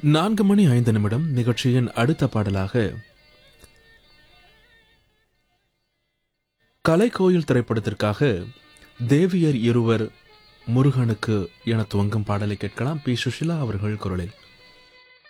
4 மணி 5 நிமிடம் நிகழ்ச்சியின் அடுத்த பாடலாக கலைக்கோயில் திரைப்படத்திற்காக தேவியர் இருவர் முருகனுக்கு என துவங்கும் பாடலை கேட்கலாம். பி சுஷிலா அவர்கள் குரலில்.